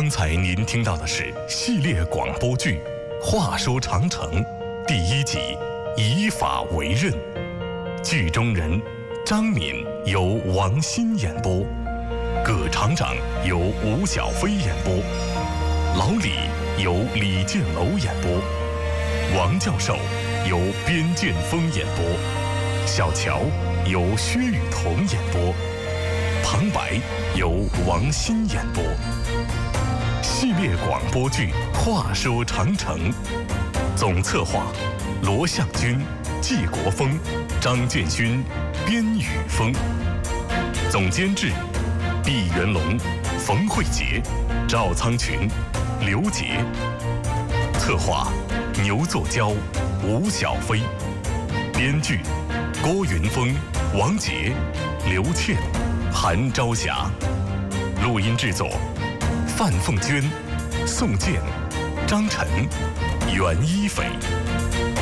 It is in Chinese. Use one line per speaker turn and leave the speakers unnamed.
刚才您听到的是系列广播剧《话说长城》第1集《以法为刃》，剧中人张敏由王鑫演播，葛厂长由吴小飞演播，老李由李建楼演播，王教授由边建峰演播，小乔由薛雨桐演播，旁白由王鑫演播。系列广播剧《话说长城》，总策划罗向军、季国峰、张建勋、边宇峰，总监制毕元龙、冯慧杰、赵苍群、刘杰，策划牛作娇、吴小飞，编剧郭云峰、王杰、刘倩、韩朝霞，录音制作范凤娟、宋健、张晨、袁一斐。